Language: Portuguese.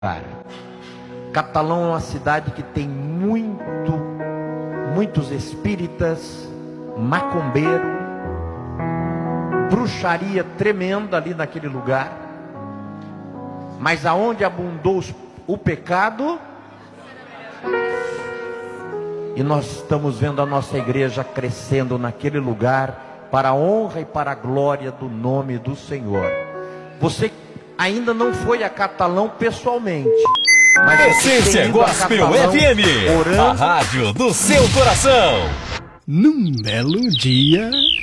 Catalão é uma cidade que tem muitos espíritas, macumbeiro, bruxaria tremenda ali naquele lugar. Mas aonde abundou o pecado, e nós estamos vendo a nossa igreja crescendo naquele lugar, para a honra e para a glória do nome do Senhor. Você ainda não foi a Catalão pessoalmente, mas Essência Gospel FM, orando, a rádio do seu coração. Num belo dia,